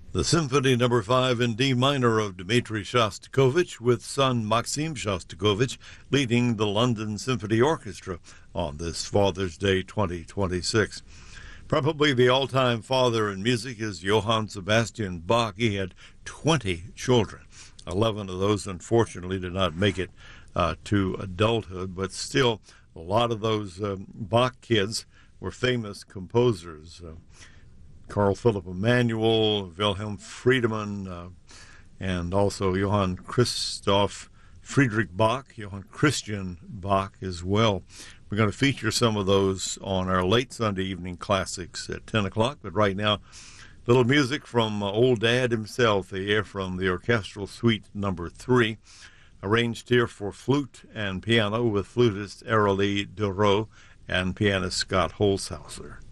The Symphony Number 5 in D minor of Dmitri Shostakovich, with son Maxim Shostakovich leading the London Symphony Orchestra on this Father's Day 2026. Probably the all-time father in music is Johann Sebastian Bach. He had 20 children. 11 of those, unfortunately, did not make it to adulthood, but still, a lot of those Bach kids were famous composers. Carl Philipp Emanuel, Wilhelm Friedemann, and also Johann Christoph Friedrich Bach, Johann Christian Bach as well. We're going to feature some of those on our late Sunday evening classics at 10 o'clock, but right now, little music from Old Dad himself, the air from the Orchestral Suite Number 3, arranged here for flute and piano with flutist Arélie Dureau and pianist Scott Holzhauser.